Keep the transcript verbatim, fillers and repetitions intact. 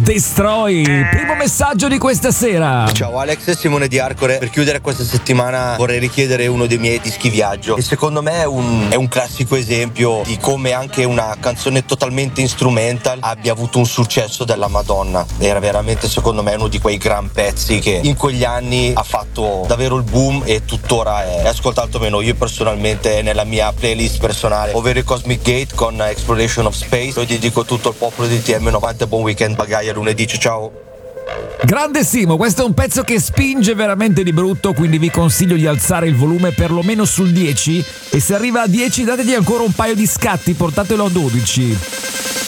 Destroy, primo messaggio di questa sera. Ciao Alex, Simone di Arcore. Per chiudere questa settimana vorrei richiedere uno dei miei dischi viaggio, e secondo me è un, è un classico esempio di come anche una canzone totalmente instrumental abbia avuto un successo della Madonna. Era veramente, secondo me, uno di quei gran pezzi che in quegli anni ha fatto davvero il boom e tuttora è, è ascoltato meno. Io personalmente nella mia playlist personale, ovvero i Cosmic Gate con Exploration of Space, lo dedico tutto al popolo di T M novanta. Buon weekend, Bagaia lunedì, ciao. Grande Simo, questo è un pezzo che spinge veramente di brutto, quindi vi consiglio di alzare il volume perlomeno sul dieci, e se arriva a dieci dategli ancora un paio di scatti, portatelo a dodici.